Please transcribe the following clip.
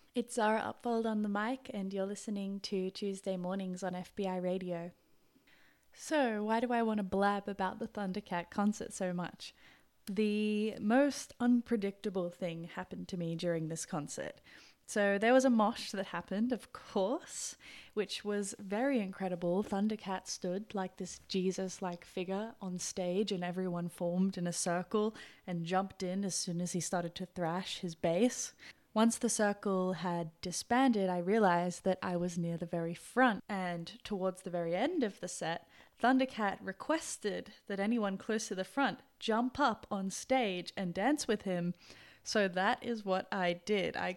It's Zara Upfold on the mic, and you're listening to Tuesday Mornings on FBI Radio. So, why do I want to blab about the Thundercat concert so much? The most unpredictable thing happened to me during this concert. So there was a mosh that happened, of course, which was very incredible. Thundercat stood like this Jesus like figure on stage, and everyone formed in a circle and jumped in as soon as he started to thrash his bass. Once the circle had disbanded, I realized that I was near the very front, and towards the very end of the set, Thundercat requested that anyone close to the front jump up on stage and dance with him. So that is what I did. I